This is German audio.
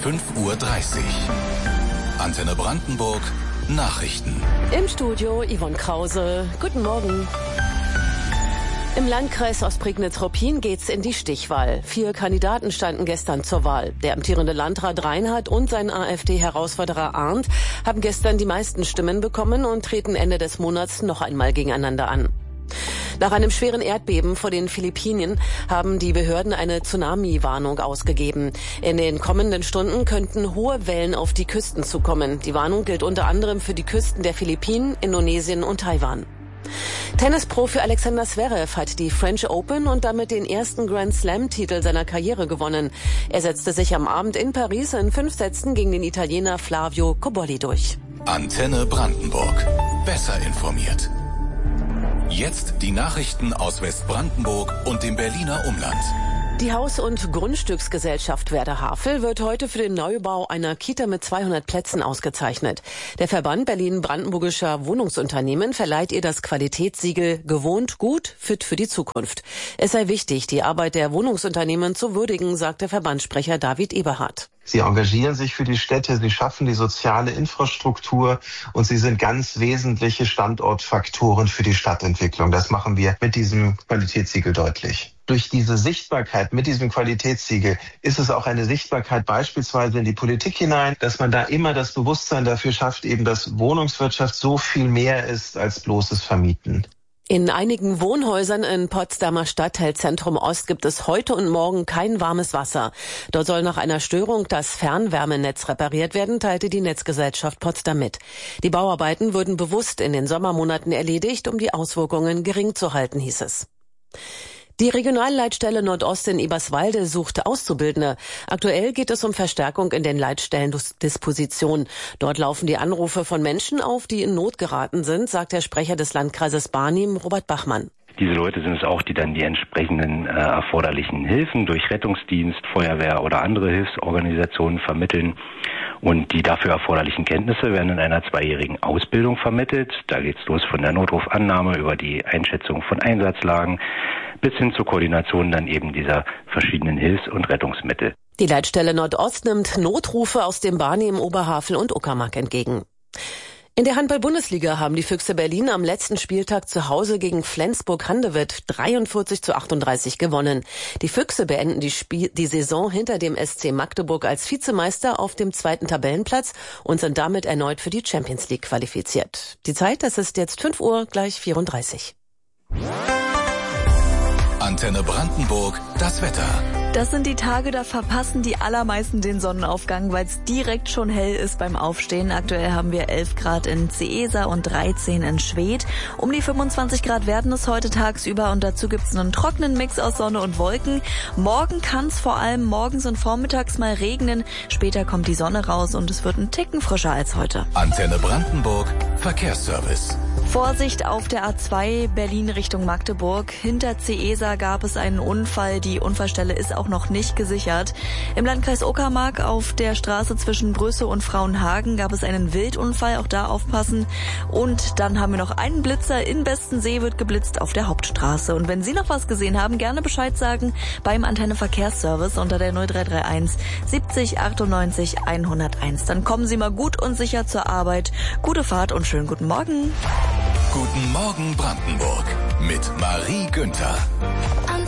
5:30 Uhr. Antenne Brandenburg Nachrichten. Im Studio Yvonne Krause. Guten Morgen. Im Landkreis Ostprignitz-Ruppin geht's in die Stichwahl. 4 Kandidaten standen gestern zur Wahl. Der amtierende Landrat Reinhardt und sein AfD-Herausforderer Arndt haben gestern die meisten Stimmen bekommen und treten Ende des Monats noch einmal gegeneinander an. Nach einem schweren Erdbeben vor den Philippinen haben die Behörden eine Tsunami-Warnung ausgegeben. In den kommenden Stunden könnten hohe Wellen auf die Küsten zukommen. Die Warnung gilt unter anderem für die Küsten der Philippinen, Indonesien und Taiwan. Tennisprofi Alexander Zverev hat die French Open und damit den ersten Grand Slam-Titel seiner Karriere gewonnen. Er setzte sich am Abend in Paris in 5 Sätzen gegen den Italiener Flavio Cobolli durch. Antenne Brandenburg. Besser informiert. Jetzt die Nachrichten aus Westbrandenburg und dem Berliner Umland. Die Haus- und Grundstücksgesellschaft Werder Havel wird heute für den Neubau einer Kita mit 200 Plätzen ausgezeichnet. Der Verband Berlin-Brandenburgischer Wohnungsunternehmen verleiht ihr das Qualitätssiegel Gewohnt gut, fit für die Zukunft. Es sei wichtig, die Arbeit der Wohnungsunternehmen zu würdigen, sagt der Verbandssprecher David Eberhardt. Sie engagieren sich für die Städte, sie schaffen die soziale Infrastruktur und sie sind ganz wesentliche Standortfaktoren für die Stadtentwicklung. Das machen wir mit diesem Qualitätssiegel deutlich. Durch diese Sichtbarkeit mit diesem Qualitätssiegel ist es auch eine Sichtbarkeit beispielsweise in die Politik hinein, dass man da immer das Bewusstsein dafür schafft, eben dass Wohnungswirtschaft so viel mehr ist als bloßes Vermieten. In einigen Wohnhäusern in Potsdamer Stadtteilzentrum Ost gibt es heute und morgen kein warmes Wasser. Dort soll nach einer Störung das Fernwärmenetz repariert werden, teilte die Netzgesellschaft Potsdam mit. Die Bauarbeiten wurden bewusst in den Sommermonaten erledigt, um die Auswirkungen gering zu halten, hieß es. Die Regionalleitstelle Nordost in Eberswalde sucht Auszubildende. Aktuell geht es um Verstärkung in den Leitstellendispositionen. Dort laufen die Anrufe von Menschen auf, die in Not geraten sind, sagt der Sprecher des Landkreises Barnim, Robert Bachmann. Diese Leute sind es auch, die dann die entsprechenden erforderlichen Hilfen durch Rettungsdienst, Feuerwehr oder andere Hilfsorganisationen vermitteln. Und die dafür erforderlichen Kenntnisse werden in einer 2-jährigen Ausbildung vermittelt. Da geht's los von der Notrufannahme über die Einschätzung von Einsatzlagen bis hin zur Koordination dann eben dieser verschiedenen Hilfs- und Rettungsmittel. Die Leitstelle Nordost nimmt Notrufe aus dem Barnim, Oberhavel und Uckermark entgegen. In der Handball-Bundesliga haben die Füchse Berlin am letzten Spieltag zu Hause gegen Flensburg-Handewitt 43:38 gewonnen. Die Füchse beenden die Saison hinter dem SC Magdeburg als Vizemeister auf dem 2. Tabellenplatz und sind damit erneut für die Champions League qualifiziert. Die Zeit, das ist jetzt 5:34 Uhr. Antenne Brandenburg, das Wetter. Das sind die Tage, da verpassen die allermeisten den Sonnenaufgang, weil es direkt schon hell ist beim Aufstehen. Aktuell haben wir 11 Grad in Ceesa und 13 in Schwedt. Um die 25 Grad werden es heute tagsüber und dazu gibt es einen trockenen Mix aus Sonne und Wolken. Morgen kann es vor allem morgens und vormittags mal regnen. Später kommt die Sonne raus und es wird ein Ticken frischer als heute. Antenne Brandenburg, Verkehrsservice. Vorsicht auf der A2 Berlin Richtung Magdeburg. Hinter Ceesa gab es einen Unfall. Die Unfallstelle ist auch noch nicht gesichert. Im Landkreis Uckermark auf der Straße zwischen Brüssow und Frauenhagen gab es einen Wildunfall. Auch da aufpassen. Und dann haben wir noch einen Blitzer. In Bestensee wird geblitzt auf der Hauptstraße. Und wenn Sie noch was gesehen haben, gerne Bescheid sagen beim Antenne Verkehrsservice unter der 0331 70 98 101. Dann kommen Sie mal gut und sicher zur Arbeit. Gute Fahrt und schönen guten Morgen. Guten Morgen Brandenburg mit Marie Günther.